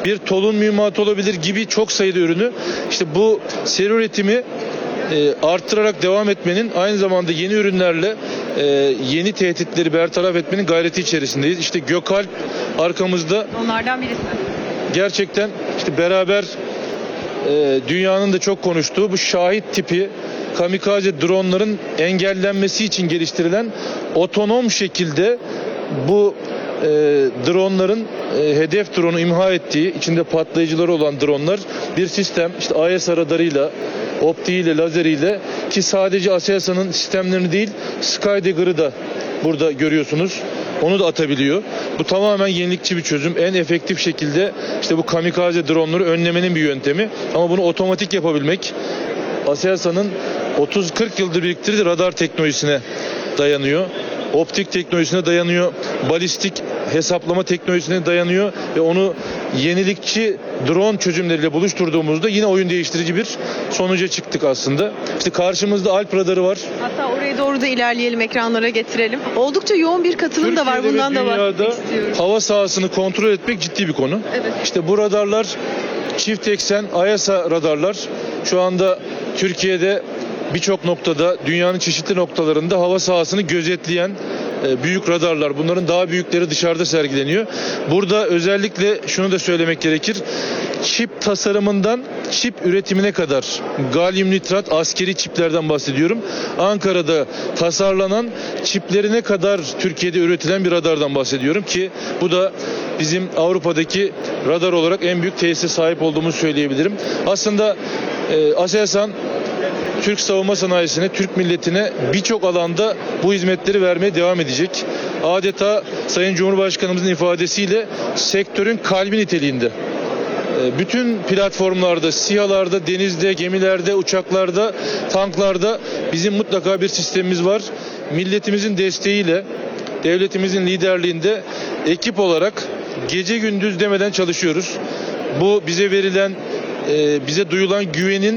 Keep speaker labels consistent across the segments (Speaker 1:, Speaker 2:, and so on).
Speaker 1: bir tolun mühimmatı olabilir gibi çok sayıda ürünü. İşte bu seri üretimi arttırarak devam etmenin, aynı zamanda yeni ürünlerle yeni tehditleri bertaraf etmenin gayreti içerisindeyiz. İşte Gökalp arkamızda.
Speaker 2: Onlardan birisi.
Speaker 1: Gerçekten işte beraber dünyanın da çok konuştuğu bu Şahit tipi kamikaze dronların engellenmesi için geliştirilen otonom şekilde bu dronların hedef drone'u imha ettiği, içinde patlayıcıları olan dronlar bir sistem, işte AESA radarıyla, optiğiyle, lazeriyle, ki sadece Aselsan'ın sistemlerini değil, Skydagger'ı da burada görüyorsunuz. Onu da atabiliyor. Bu tamamen yenilikçi bir çözüm. En efektif şekilde işte bu kamikaze dronları önlemenin bir yöntemi. Ama bunu otomatik yapabilmek Aselsan'ın 30-40 yıldır biriktirdiği radar teknolojisine dayanıyor. Optik teknolojisine dayanıyor. Balistik hesaplama teknolojisine dayanıyor ve onu yenilikçi drone çözümleriyle buluşturduğumuzda yine oyun değiştirici bir sonuca çıktık aslında. İşte karşımızda Alp radarı var.
Speaker 2: Hatta oraya doğru da ilerleyelim, ekranlara getirelim. Oldukça yoğun bir katılım da var.
Speaker 1: Türkiye'de
Speaker 2: Bundan
Speaker 1: ve
Speaker 2: da bahsetmek
Speaker 1: dünyada
Speaker 2: istiyorum.
Speaker 1: hava sahasını kontrol etmek ciddi bir konu.
Speaker 2: Evet.
Speaker 1: İşte bu radarlar çift eksen AESA radarlar. Şu anda Türkiye'de birçok noktada, dünyanın çeşitli noktalarında hava sahasını gözetleyen büyük radarlar. Bunların daha büyükleri dışarıda sergileniyor. Burada özellikle şunu da söylemek gerekir. Çip tasarımından çip üretimine kadar, galyum nitrat askeri çiplerden bahsediyorum. Ankara'da tasarlanan çiplerine kadar Türkiye'de üretilen bir radardan bahsediyorum ki bu da bizim Avrupa'daki radar olarak en büyük tesise sahip olduğumuzu söyleyebilirim. Aslında Aselsan Türk savunma sanayisine, Türk milletine birçok alanda bu hizmetleri vermeye devam edecek. Adeta Sayın Cumhurbaşkanımızın ifadesiyle sektörün kalbi niteliğinde. Bütün platformlarda, SİHA'larda, denizde, gemilerde, uçaklarda, tanklarda bizim mutlaka bir sistemimiz var. Milletimizin desteğiyle, devletimizin liderliğinde ekip olarak gece gündüz demeden çalışıyoruz. Bu bize verilen, bize duyulan güvenin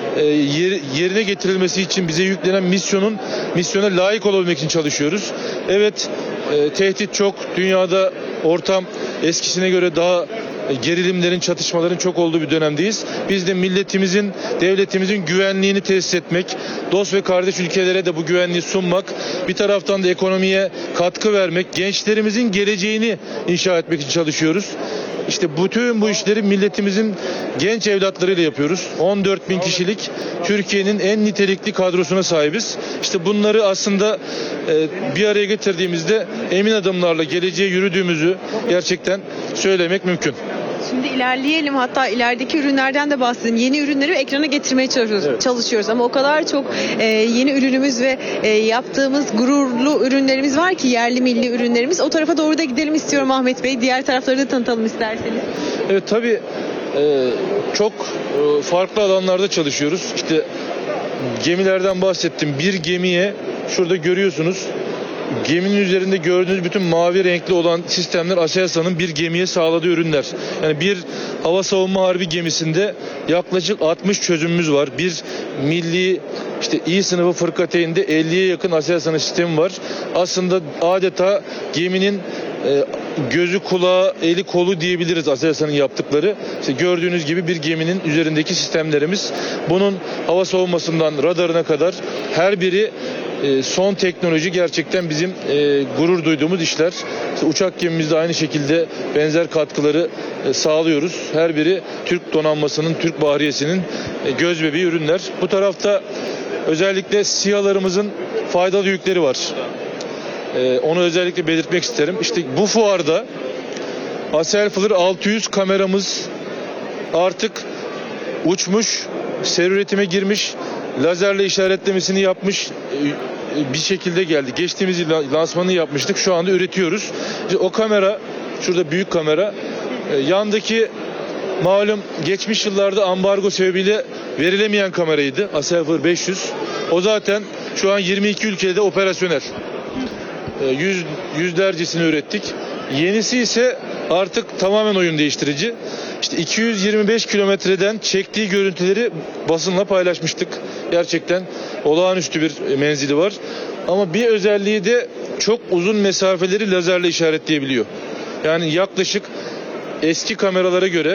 Speaker 1: yerine getirilmesi için bize yüklenen misyona layık olabilmek için çalışıyoruz. Evet, tehdit çok. Dünyada ortam eskisine göre daha gerilimlerin, çatışmaların çok olduğu bir dönemdeyiz. Biz de milletimizin, devletimizin güvenliğini tesis etmek, dost ve kardeş ülkelere de bu güvenliği sunmak, bir taraftan da ekonomiye katkı vermek, gençlerimizin geleceğini inşa etmek için çalışıyoruz. İşte bütün bu işleri milletimizin genç evlatlarıyla yapıyoruz. 14 bin kişilik Türkiye'nin en nitelikli kadrosuna sahibiz. İşte bunları aslında bir araya getirdiğimizde emin adımlarla geleceğe yürüdüğümüzü gerçekten söylemek mümkün.
Speaker 2: Şimdi ilerleyelim, hatta ilerideki ürünlerden de bahsedelim. Yeni ürünleri ekrana getirmeye çalışıyoruz. Ama o kadar çok yeni ürünümüz ve yaptığımız gururlu ürünlerimiz var ki, yerli milli ürünlerimiz. O tarafa doğru da gidelim istiyorum Ahmet Bey. Diğer tarafları da tanıtalım isterseniz.
Speaker 1: Evet, tabii çok farklı alanlarda çalışıyoruz. İşte gemilerden bahsettim. Bir gemiye şurada görüyorsunuz. Geminin üzerinde gördüğünüz bütün mavi renkli olan sistemler Aselsan'ın bir gemiye sağladığı ürünler. Yani bir hava savunma harbi gemisinde yaklaşık 60 çözümümüz var. Bir milli işte İ sınıfı fırkateynde 50'ye yakın Aselsan'ın sistemi var. Aslında adeta geminin gözü, kulağı, eli, kolu diyebiliriz Aselsan'ın yaptıkları. İşte gördüğünüz gibi bir geminin üzerindeki sistemlerimiz. Bunun hava savunmasından radarına kadar her biri son teknoloji, gerçekten bizim gurur duyduğumuz işler. İşte uçak gemimizde aynı şekilde benzer katkıları sağlıyoruz. Her biri Türk donanmasının, Türk bahriyesinin göz bebeği ürünler. Bu tarafta özellikle SİHA'larımızın faydalı yükleri var. Onu özellikle belirtmek isterim. İşte bu fuarda Aselflyer 600 kameramız artık uçmuş, seri üretime girmiş, lazerle işaretlemesini yapmış bir şekilde geldi. Geçtiğimiz yıl lansmanını yapmıştık. Şu anda üretiyoruz. İşte o kamera, şurada büyük kamera, yandaki malum geçmiş yıllarda ambargo sebebiyle verilemeyen kameraydı. Aselflyer 500. O zaten şu an 22 ülkede operasyonel. Yüzlercesini ürettik. Yenisi ise artık tamamen oyun değiştirici. İşte 225 kilometreden çektiği görüntüleri basınla paylaşmıştık. Gerçekten olağanüstü bir menzili var. Ama bir özelliği de çok uzun mesafeleri lazerle işaretleyebiliyor. Yani yaklaşık eski kameralara göre